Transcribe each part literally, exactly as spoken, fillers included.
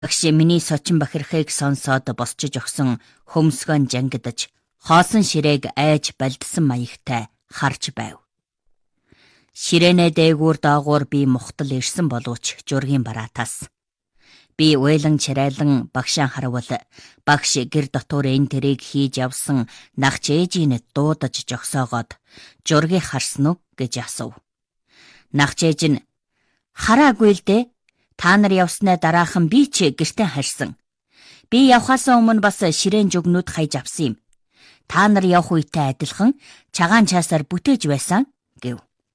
Багш миний сочин бахирхыг сонсоод босчиж өгсөн хөмсгөн жангидаж хоосон ширээг айж балдсан маягтай харж байв. Ширээнэ дээгүүр доогуур би мухтал ирсэн боловч жургийн бараатаас. Би уйлан чарайлан багшаа харавал багш гэр дотор энэ тэрийг хийж явсан нагч ээжийн дуудаж жогсоогоод жургийг харсан уу гэж асуув. Нагч ээж нь хараагүй л дээ. Та нар явснаа дараахан би ч гэртээ харсан. Би явхаас өмнө бас ширээн жугнууд хайж авсан юм. Та нар явх үедээ адилхан чагаан чаасаар бүтээж байсан гэв.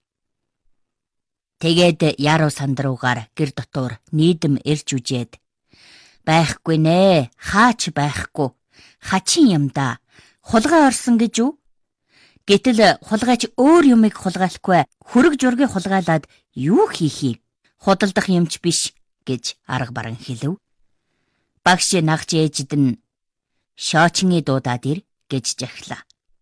Тэгээд яруу сандруугаар гэр дотор нийдэм ирж үжээд байхгүй нэ, хаач байхгүй, хачин юм да, хулгай орсон гэж юу? Гэтэл хулгайч өөр юмыг хулгайлахгүй хөрөг жургийг хулгайлаад юу хийх юм? Худалдах юмч биш гэж арга баран хэлв. Багш нагч ээжид нь шоочны дуудаад ир гэж жахлаа.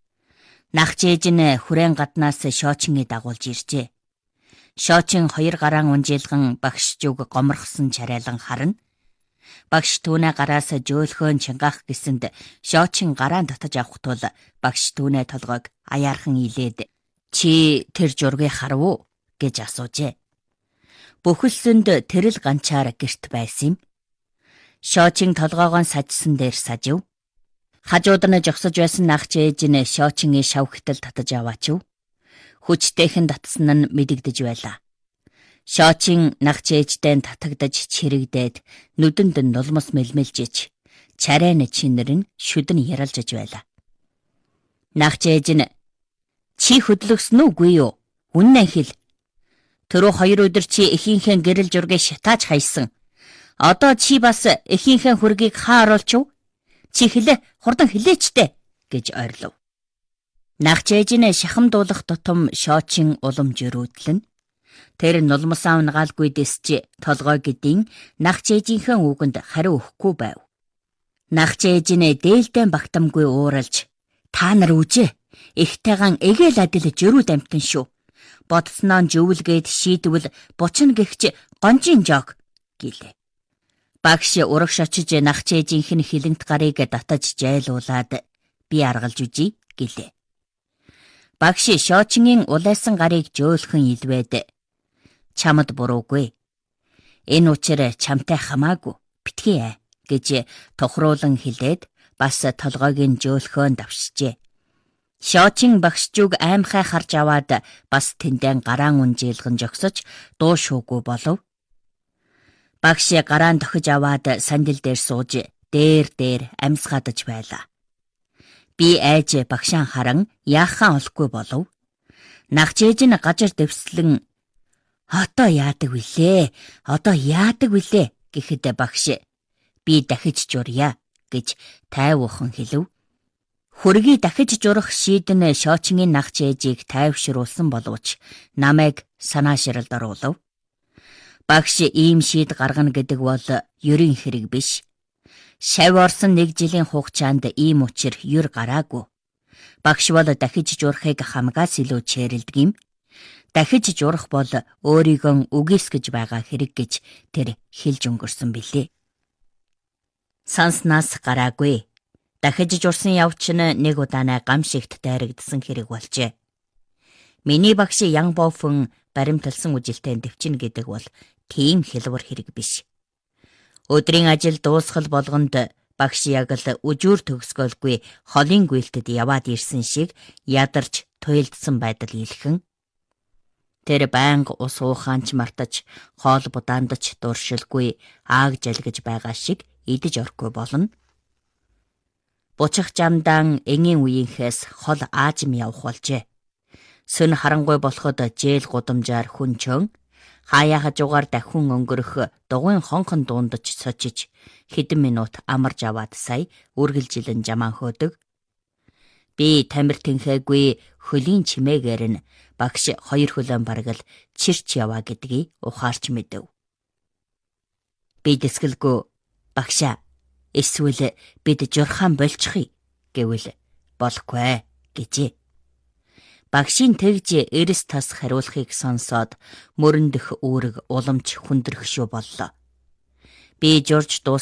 Нагч ээж нь хүрээн гаднаас шоочны дагуулж иржээ. Шоочин хоёр гараан унжийлган багш зүг гомрохсон чарайлан харна. Багш түүнээ гараас жөөлхөн чангаах гэсэнд шоочин гараан татаж авах тул багш түүнээ толгойг аяархан илээд чи тэр жургийг харав уу гэж асуужээ. Бүхэлсэнд тэрэл ганчаар гэрт байсан юм. Шоочин толгоогоо сажсан дээр сажив. Хажууд нь жогсож байсан нагч ээж нь шоочингийн шавхтал татаж аваачив. Хүчтэйхэн татсан нь мэдэгдэж байлаа. Шоочин нагч ээжтэй татагдаж чирэгдээд нүдэнд нь нулмас мэлмэлжиж чарайн чинэр нь шүдэн яралжж байлаа. Нагч ээж нь чи хөдлөсөн үгүй юу? Үнэн хэл. Тэрөө хоёр өдөр чи эхийнхээ гэрэл жургийг шатааж хайсан. Одоо чи бас эхийнхээ хүргийг хаа оруулчив? Чи хэлээ, хурдан хэлээчтэй гэж ойрлов. Нагч ээж нь шахамдуулах тутам шоочин улам жирүүдлэн. Тэр нулмас аавнагаалгүй дэсч толгой гэдийн нагч ээжийнхээ үгэнд хариу өгөхгүй байв. Нагч ээж нь дээлдэн багтамгүй ууралж та нар үжээ. Ихтэйган эгээл адил жирүүд амтэн шүү. Бодсноо жөвлгээд шийдвэл бучна гихч гонжин жог гэлээ. Багш урагш очиж нагч ээжийнх нь хилэнт гарыг татаж жайлуулад би аргалж үжий гэлээ. Багш шоочингийн улайсан гарыг жөөлхөн илвээд чамд буруугүй. Энэ учир чамтай хамаагүй битгий ээ гэж тохруулан хэлээд бас толгойг нь жөөлхөн давшжээ. Шоочин багш зүг аймхай харж аваад бас тэндэн гараан унжийлган жогсож дуу шуугүй болов. Багш гараан тохиж аваад сандил дээр сууж дээр дээр амьсгаадаж байлаа. Би айж багшаан харан яахаа олохгүй болов. Нагч ээж нь гажир дэвслэн одоо яадаг вүлээ? Одоо яадаг вүлээ гэхэд багш би дахиж журья гэж тайвуухан хэлв. Хөргийг дахиж журах шийдэн шоочны нагч ээжийг тайвшруулсан боловч намайг санаашралд оруулав. Багш ийм шийд гаргана гэдэг бол ерийн хэрэг биш. Шав орсон нэг жилийн хугацаанд ийм учир юр гараагүй. Багш бол дахиж журахыг хамгаас илүү чэрлдэг юм. Дахиж журах бол өөрийгөө үгүйсгэж байгаа хэрэг гэж тэр хэлж өнгөрсөн билээ. Санснаас гараагүй. Дахиж журсан явч нь нэг удаанаа гамшигт дайрагдсан хэрэг болжээ. Миний багш ян бофон баримталсан үжилтэн дэвчин гэдэг бол тийм хэлбэр хэрэг биш. Өдрийн ажил дуусгал болгонд багш яг л үжүүр төгсгөлгүй холын гүйлтэд яваад ирсэн шиг ядарч туйлдсан байдал илхэн. Тэр байнга ус уухаанч мартаж хоол будаандч дуршилгүй ааг жалгиж байгаа шиг идэж орхгүй болно. Бучих жамдан энгийн үеийнхээс хол аажим явах болжээ. Сүн харангуй болоход жээл гудамжаар хүнчөн, хаяа хажуугаар дахин өнгөрөх дугуйн хонхон дуундаж сочиж, хэдэн минут амарж аваад сая үргэлжилэн жамаан хөөдөг. Би тамир тэнхээгүй хөлийн чимээгээр нь багш хоёр хөлөн баргал чирч яваа гэдгийг ухаарч мэдэв. Би дэсгэлгүй багшаа эсвэл бид журхаан болчихъя гэвэл болохгүй гэжээ. Багшийн тэгж эрс тас хариулахыг сонсоод мөрөндөх үүрэг уламж хүндрэх шүү боллоо. Би Жорж